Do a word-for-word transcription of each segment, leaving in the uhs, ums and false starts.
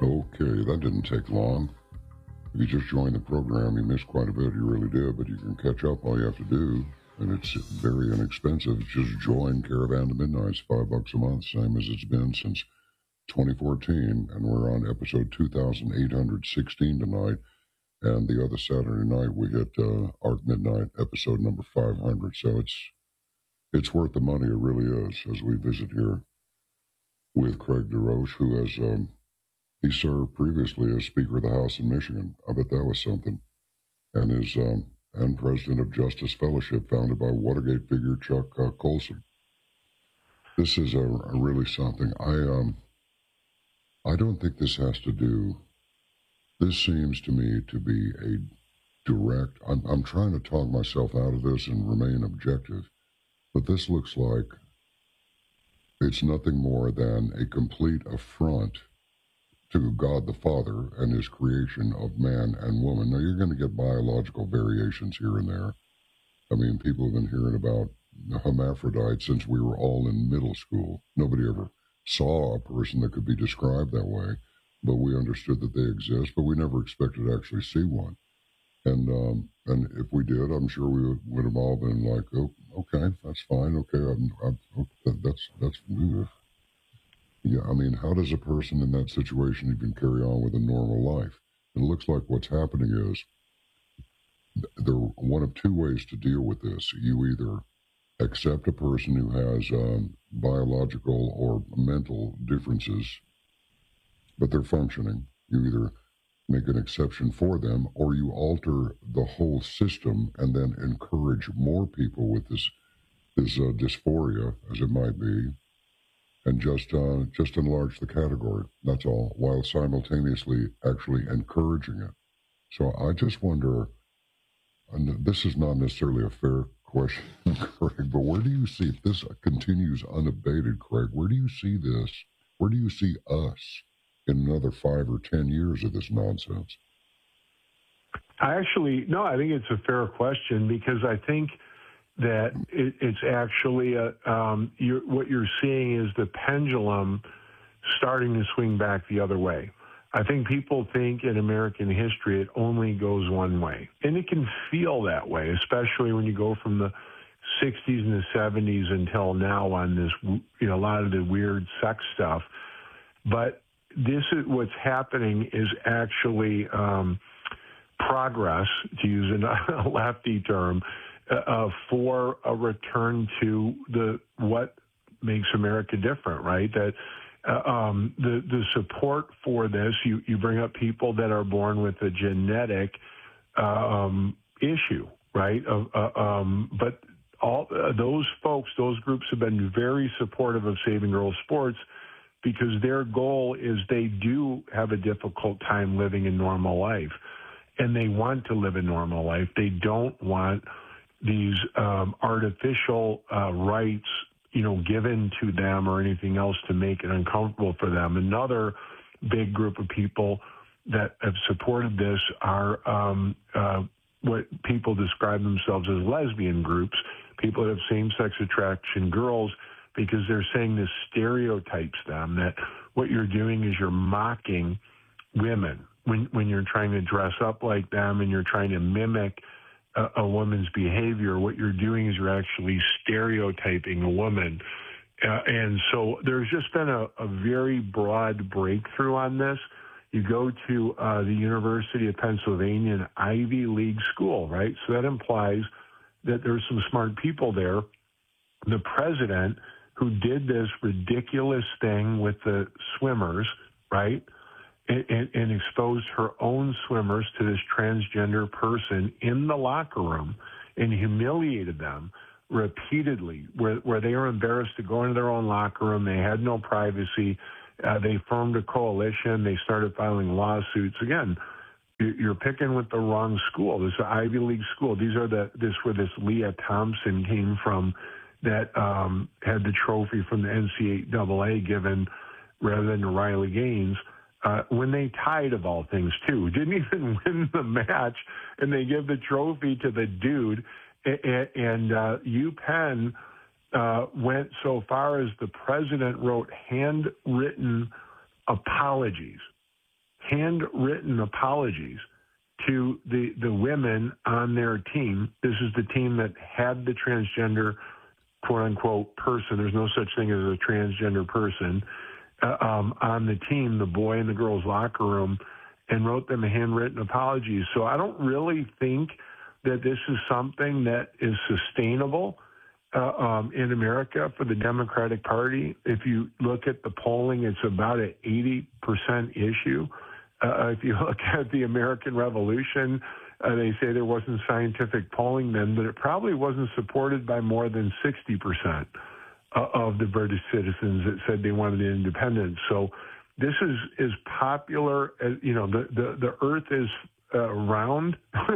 Okay, that didn't take long. If you just joined the program, you missed quite a bit. You really did, but you can catch up. All you have to do, and it's very inexpensive, just join Caravan to Midnight. It's five bucks a month, same as it's been since twenty fourteen, and we're on episode two thousand eight hundred sixteen tonight. And the other Saturday night, we hit uh, Art Midnight, episode number five hundred. So it's it's worth the money. It really is, as we visit here with Craig DeRoche, who has... Um, He served previously as Speaker of the House in Michigan. I bet that was something. And is um, and President of Justice Fellowship, founded by Watergate figure Chuck uh, Colson. This is a, a really something. I um I don't think this has to do. This seems to me to be a direct. I'm I'm trying to talk myself out of this and remain objective, but this looks like it's nothing more than a complete affront to God the Father and his creation of man and woman. Now, you're going to get biological variations here and there. I mean, people have been hearing about hermaphrodites since we were all in middle school. Nobody ever saw a person that could be described that way, but we understood that they exist, but we never expected to actually see one. And um, and if we did, I'm sure we would, would have all been like, oh, okay, that's fine, okay, I'm, I'm, okay that's, that's, ugh. Yeah, I mean, how does a person in that situation even carry on with a normal life? It looks like what's happening is there are one of two ways to deal with this. You either accept a person who has um, biological or mental differences, but they're functioning. You either make an exception for them, or you alter the whole system and then encourage more people with this, this uh, dysphoria, as it might be, and just uh, just enlarge the category, that's all, while simultaneously actually encouraging it. So I just wonder, and this is not necessarily a fair question, Craig, but where do you see, if this continues unabated, Craig, where do you see this, where do you see us in another five or ten years of this nonsense? I actually, no, I think it's a fair question, because I think that it, it's actually a, um, you're, what you're seeing is the pendulum starting to swing back the other way. I think people think in American history it only goes one way, and it can feel that way, especially when you go from the sixties and the seventies until now on this, you know, a lot of the weird sex stuff. But this is what's happening is actually um, progress, to use a lefty term, Uh, for a return to the what makes America different, right? That uh, um, the the support for this, you, you bring up people that are born with a genetic um, issue, right? Uh, uh, um, but all uh, those folks, those groups have been very supportive of Saving Girls Sports, because their goal is they do have a difficult time living a normal life, and they want to live a normal life. They don't want these um, artificial uh, rights, you know, given to them or anything else to make it uncomfortable for them. Another big group of people that have supported this are um, uh, what people describe themselves as lesbian groups, people that have same-sex attraction girls, because they're saying this stereotypes them, that what you're doing is you're mocking women when, when you're trying to dress up like them and you're trying to mimic A, a woman's behavior. What you're doing is you're actually stereotyping a woman. Uh, and so there's just been a, a very broad breakthrough on this. You go to uh, the University of Pennsylvania, an Ivy League school, right? So that implies that there's some smart people there. The president who did this ridiculous thing with the swimmers, right? And, and exposed her own swimmers to this transgender person in the locker room and humiliated them repeatedly, where, where they were embarrassed to go into their own locker room. They had no privacy. Uh, they formed a coalition. They started filing lawsuits. Again, you're picking with the wrong school. This is an Ivy League school. These are the this where this Leah Thompson came from, that um, had the trophy from the N C double A given rather than to Riley Gaines. Uh, when they tied, of all things, too, didn't even win the match, and they give the trophy to the dude. And, and uh, UPenn uh, went so far as the president wrote handwritten apologies handwritten apologies to the, the women on their team. This is the team that had the transgender, quote-unquote, person. There's no such thing as a transgender person uh, um, on the team, the boy in the girls' locker room, and wrote them a handwritten apologies. So I don't really think that this is something that is sustainable uh, um, in America for the Democratic Party. If you look at the polling, it's about an eighty percent issue. Uh, if you look at the American Revolution, uh, they say there wasn't scientific polling then, but it probably wasn't supported by more than sixty percent of the British citizens that said they wanted independence. So this is, is popular. As, you know, the, the, the earth is uh, round.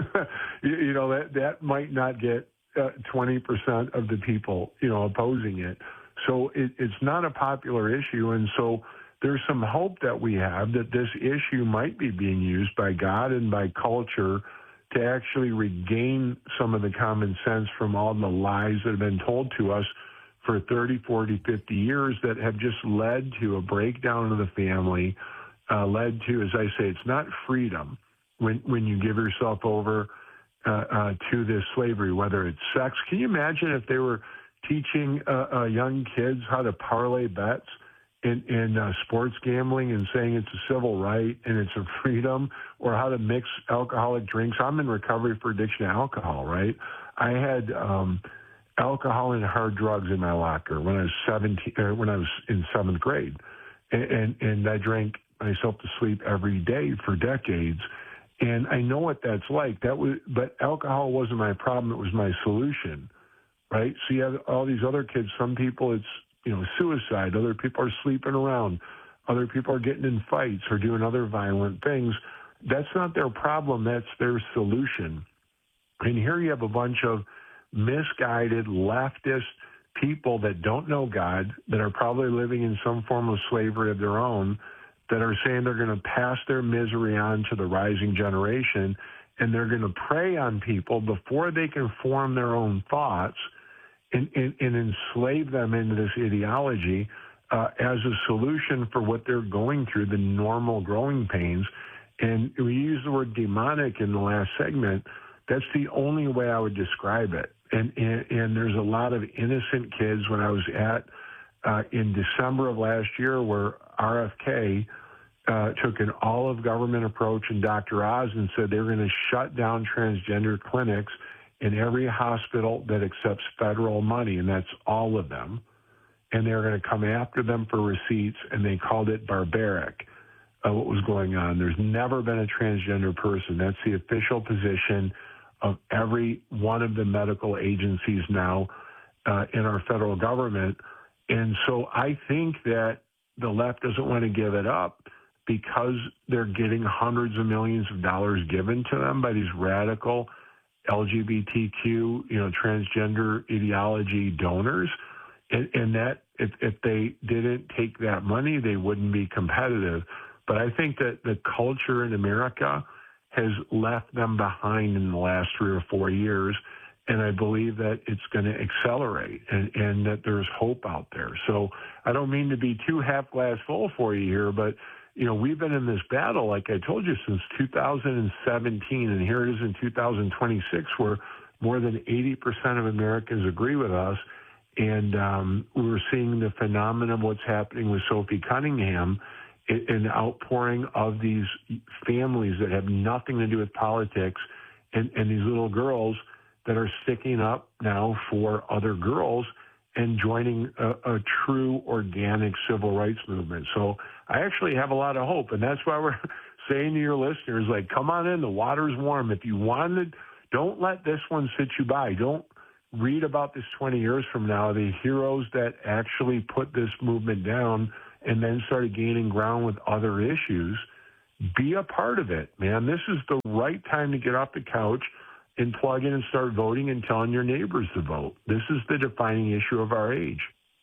you, you know, that, that might not get uh, twenty percent of the people, you know, opposing it. So it, it's not a popular issue. And so there's some hope that we have that this issue might be being used by God and by culture to actually regain some of the common sense from all the lies that have been told to us for thirty, forty, fifty years that have just led to a breakdown of the family, uh, led to, as I say, it's not freedom when, when you give yourself over uh, uh, to this slavery, whether it's sex. Can you imagine if they were teaching uh, uh, young kids how to parlay bets in, in uh, sports gambling and saying it's a civil right and it's a freedom, or how to mix alcoholic drinks? I'm in recovery for addiction to alcohol, right? I had um, alcohol and hard drugs in my locker when I was seventeen, uh, when I was in seventh grade, and, and and I drank myself to sleep every day for decades, and I know what that's like. That was, but alcohol wasn't my problem; it was my solution, right? So you have all these other kids. Some people, it's you know suicide. Other people are sleeping around. Other people are getting in fights or doing other violent things. That's not their problem. That's their solution. And here you have a bunch of misguided leftist people that don't know God, that are probably living in some form of slavery of their own, that are saying they're going to pass their misery on to the rising generation, and they're going to prey on people before they can form their own thoughts and, and, and enslave them into this ideology uh, as a solution for what they're going through, the normal growing pains. And we use the word demonic in the last segment. That's the only way I would describe it. And, and, and there's a lot of innocent kids. When I was at, uh, in December of last year, where R F K uh, took an all-of-government approach, and Doctor Oz, and said they were going to shut down transgender clinics in every hospital that accepts federal money, and that's all of them. And they were going to come after them for receipts, and they called it barbaric, uh, what was going on. There's never been a transgender person. That's the official position of every one of the medical agencies now uh, in our federal government. And so I think that the left doesn't want to give it up because they're getting hundreds of millions of dollars given to them by these radical L G B T Q, you know, transgender ideology donors. And, and that if, if they didn't take that money, they wouldn't be competitive. But I think that the culture in America has left them behind in the last three or four years, and I believe that it's going to accelerate, and, and that there's hope out there. So I don't mean to be too half glass full for you here, but you know we've been in this battle, like I told you, since two thousand seventeen, and here it is in two thousand twenty-six, where more than eighty percent of Americans agree with us, and um, we're seeing the phenomenon of what's happening with Sophie Cunningham, an outpouring of these families that have nothing to do with politics, and, and these little girls that are sticking up now for other girls and joining a, a true organic civil rights movement. So I actually have a lot of hope, and that's why we're saying to your listeners, like, come on in, the water's warm. If you wanted, don't let this one sit you by. Don't read about this twenty years from now, the heroes that actually put this movement down and then started gaining ground with other issues. Be a part of it, man. This is the right time to get off the couch and plug in and start voting and telling your neighbors to vote. This is the defining issue of our age.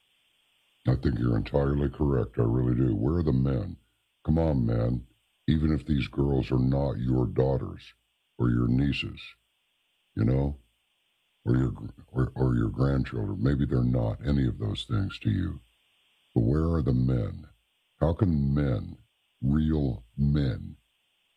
I think you're entirely correct. I really do. Where are the men? Come on, man. Even if these girls are not your daughters or your nieces, you know, or your or, or your grandchildren. Maybe they're not any of those things to you. But where are the men? How can men, real men,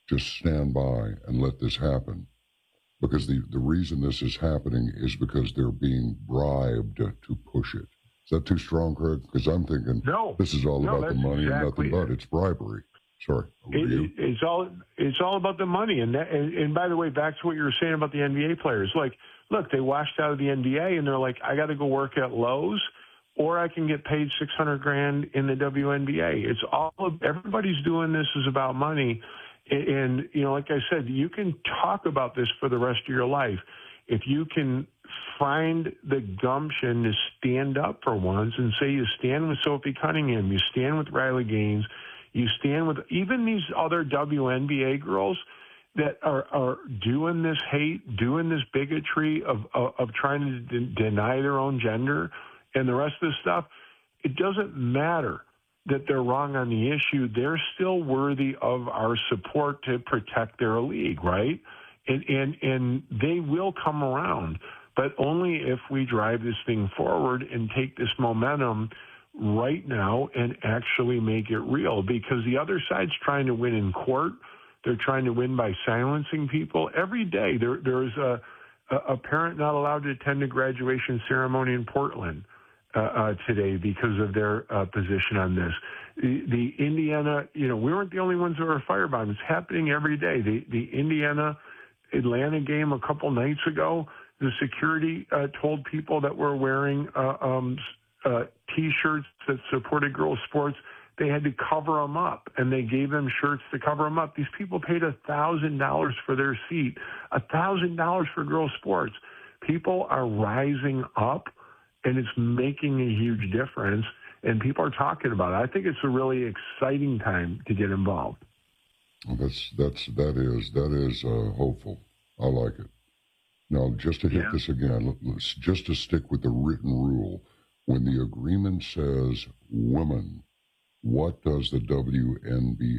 just stand by and let this happen. Because the, the reason this is happening is because they're being bribed to push it. Is that too strong, Craig? Because I'm thinking no, this is all no, about the money exactly and nothing but it's bribery. Sorry. It, it, it's all it's all about the money. And, that, and and by the way, back to what you were saying about the N B A players. Like, look, they washed out of the N B A and they're like, I got to go work at Lowe's, or I can get paid six hundred grand in the W N B A. It's all everybody's doing this is about money. And, and you know, like I said, you can talk about this for the rest of your life if you can find the gumption to stand up for once and say you stand with Sophie Cunningham, you stand with Riley Gaines. You stand with even these other W N B A girls that are, are doing this hate, doing this bigotry of, of, of trying to de- deny their own gender and the rest of this stuff. It doesn't matter that they're wrong on the issue. They're still worthy of our support to protect their league, right? And, and, and they will come around, but only if we drive this thing forward and take this momentum right now and actually make it real, because the other side's trying to win in court. They're trying to win by silencing people. Every day there there's a, a parent not allowed to attend a graduation ceremony in Portland uh, uh, today because of their uh, position on this. The, the Indiana, you know, we weren't the only ones that were firebombed. It's happening every day. The, the Indiana Atlanta game a couple nights ago, the security uh, told people that were wearing uh, um, Uh, T-shirts that supported girls' sports, they had to cover them up, and they gave them shirts to cover them up. These people paid one thousand dollars for their seat, one thousand dollars for girls' sports. People are rising up, and it's making a huge difference, and people are talking about it. I think it's a really exciting time to get involved. Well, that's, that's, that is, that is uh, hopeful. I like it. Now, just to hit Yeah. this again, let's, just to stick with the written rule, when the agreement says women, what does the W N B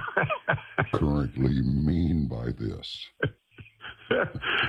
A currently mean by this? Yeah,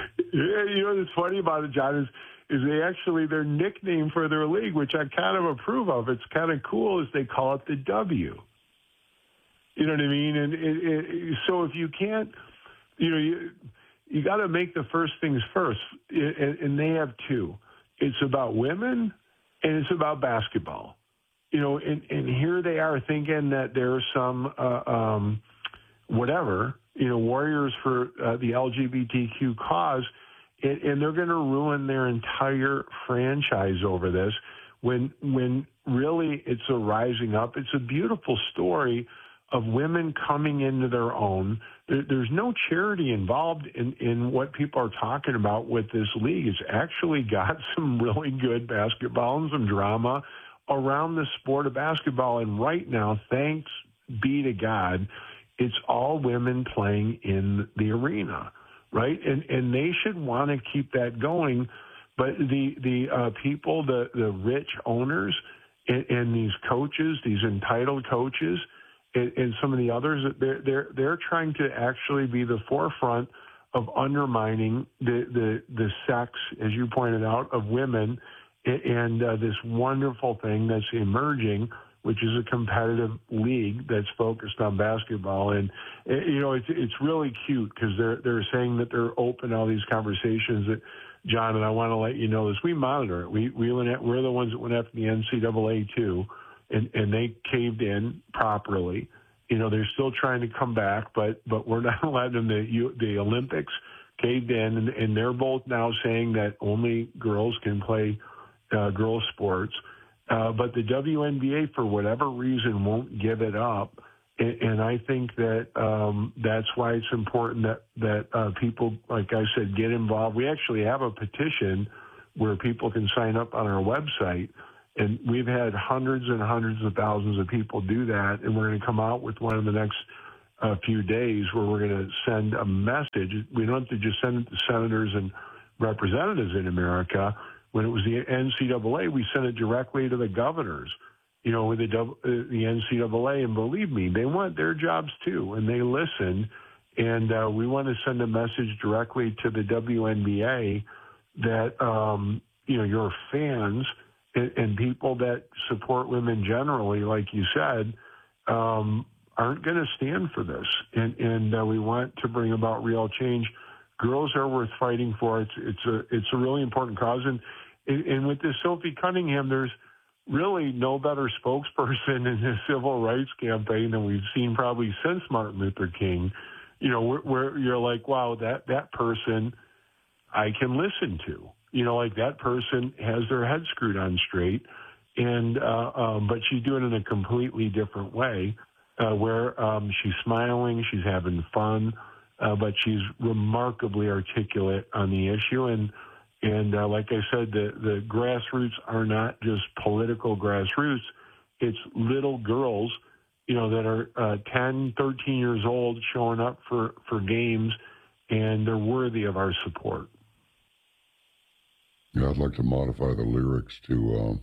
you know what's funny about it, John, is is they actually, their nickname for their league, which I kind of approve of, it's kind of cool, is they call it the W. You know what I mean? And it, it, so if you can't, you know, you, you got to make the first things first, and, and they have two. It's about women, and it's about basketball, you know, and, and here they are thinking that there's some, uh, um, whatever, you know, warriors for uh, the L G B T Q cause, and, and they're going to ruin their entire franchise over this when, when really it's a rising up. It's a beautiful story of women coming into their own. There, there's no charity involved in, in what people are talking about with this league. It's actually got some really good basketball and some drama around the sport of basketball. And right now, thanks be to God, it's all women playing in the arena, right? And and they should want to keep that going. But the, the uh, people, the, the rich owners and, and these coaches, these entitled coaches, and some of the others, they're, they're, they're trying to actually be the forefront of undermining the, the, the sex, as you pointed out, of women, and uh, this wonderful thing that's emerging, which is a competitive league that's focused on basketball. And, you know, it's, it's really cute because they're, they're saying that they're open to all these conversations that, John, and I want to let you know this, we monitor it. We, we went at, we're the ones that went after the N C double A too. And, and they caved in properly. You know, they're still trying to come back, but but we're not letting them. The, the Olympics caved in, and, and they're both now saying that only girls can play uh, girls' sports. Uh, but the W N B A, for whatever reason, won't give it up. And, and I think that um, that's why it's important that, that uh, people, like I said, get involved. We actually have a petition where people can sign up on our website. And we've had hundreds and hundreds of thousands of people do that, and we're going to come out with one in the next uh, few days where we're going to send a message. We don't have to just send it to senators and representatives in America. When it was the N C double A, we sent it directly to the governors, you know, with the, the N C double A. And believe me, they want their jobs too, and they listen. And uh, we want to send a message directly to the W N B A that, um, you know, your fans – and people that support women generally, like you said, um, aren't going to stand for this, and and uh, we want to bring about real change. Girls are worth fighting for. It's it's a it's a really important cause, and and, and with this Sophie Cunningham, there's really no better spokesperson in the civil rights campaign than we've seen probably since Martin Luther King. You know, where, where you're like, wow, that that person I can listen to. You know, like that person has their head screwed on straight, and uh, um, but she's doing it in a completely different way, uh, where um, she's smiling, she's having fun. Uh, but she's remarkably articulate on the issue. And, and uh, like I said, the, the grassroots are not just political grassroots. It's little girls, you know, that are uh, ten, thirteen years old showing up for, for games, and they're worthy of our support. Yeah, I'd like to modify the lyrics to, um,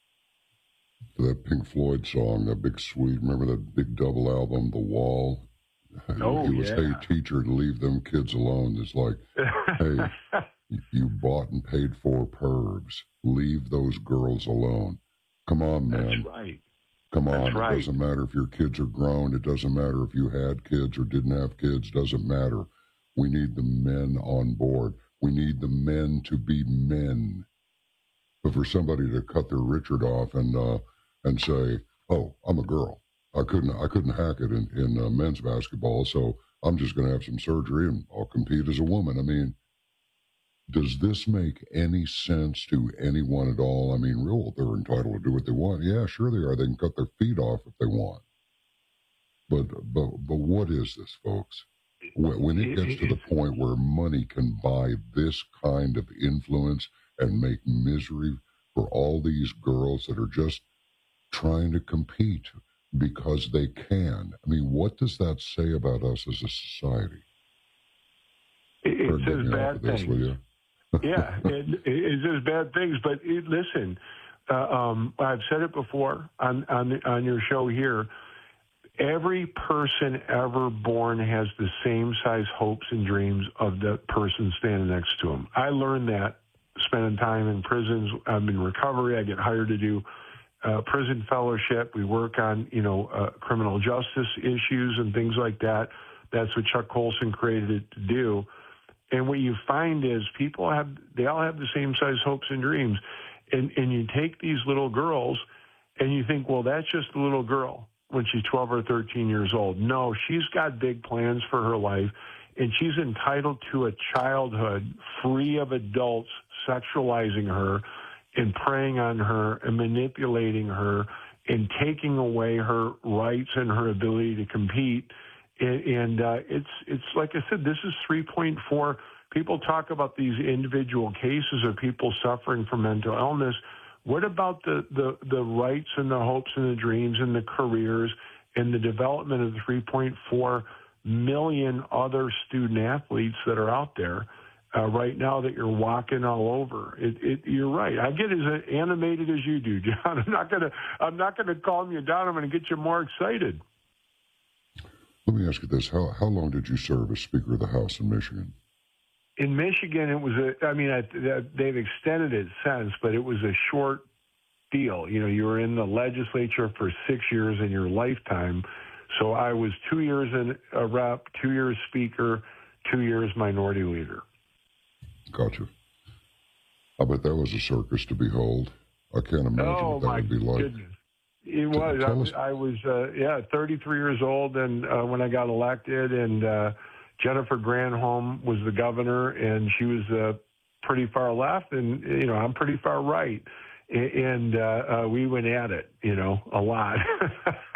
to that Pink Floyd song, that Big Sweet. Remember that big double album, The Wall? Oh, he was, yeah. hey, teacher, leave them kids alone. It's like, hey, you bought and paid for pervs. Leave those girls alone. Come on, man. That's right. Come on. That's right. It doesn't matter if your kids are grown. It doesn't matter if you had kids or didn't have kids. Doesn't matter. We need the men on board. We need the men to be men. But for somebody to cut their Richard off and uh, and say, oh, I'm a girl. I couldn't I couldn't hack it in, in uh, men's basketball, so I'm just going to have some surgery and I'll compete as a woman. I mean, does this make any sense to anyone at all? I mean, real, they're entitled to do what they want. Yeah, sure they are. They can cut their feet off if they want. But but but what is this, folks? When, when it gets to the point where money can buy this kind of influence and make misery for all these girls that are just trying to compete because they can. I mean, what does that say about us as a society? It, it says bad things. This, yeah, it, it says bad things. But it, listen, uh, um, I've said it before on on, on your show here. Every person ever born has the same size hopes and dreams of the person standing next to them. I learned that spending time in prisons. I'm in recovery. I get hired to do Uh, prison fellowship. We work on, you know, uh, criminal justice issues and things like that. That's what Chuck Colson created it to do. And what you find is people have, they all have the same size hopes and dreams. And, and you take these little girls and you think, well, that's just a little girl when she's twelve or thirteen years old. No, she's got big plans for her life, and she's entitled to a childhood free of adults sexualizing her and preying on her and manipulating her and taking away her rights and her ability to compete. And, and uh, it's it's like I said, this is three point four. People talk about these individual cases of people suffering from mental illness. What about the, the, the rights and the hopes and the dreams and the careers and the development of the three point four million other student athletes that are out there Uh, right now that you're walking all over? It, it, you're right. I get as animated as you do, John. I'm not gonna. I'm not gonna calm you down. I'm gonna get you more excited. Let me ask you this: How how long did you serve as Speaker of the House in Michigan? In Michigan, it was a. I mean, I, they've extended it since, but it was a short deal. You know, you were in the legislature for six years in your lifetime. So I was two years in a rep, two years Speaker, two years Minority Leader. Gotcha. I bet that was a circus to behold. I can't imagine oh, what that my would be like. Goodness. It was. I was, I was uh, yeah, thirty-three years old, and uh, when I got elected, and uh, Jennifer Granholm was the governor, and she was uh, pretty far left, and you know I'm pretty far right, and uh, uh, we went at it, you know, a lot.